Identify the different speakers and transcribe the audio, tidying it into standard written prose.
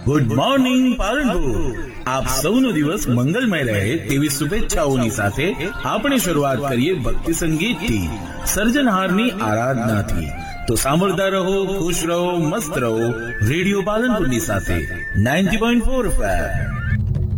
Speaker 1: Good morning Palanpur. આપ સૌનો દિવસ મંગલમય રહે તેવી શુભેચ્છાઓની સાથે આપણે શરૂઆત કરીએ ભક્તિ સંગીતથી, સર્જનહારની આરાધનાથી. તો સાંભળતા રહો, ખુશ રહો, મસ્ત રહો રેડિયો પાલનપુરની સાથે 90.4 FM.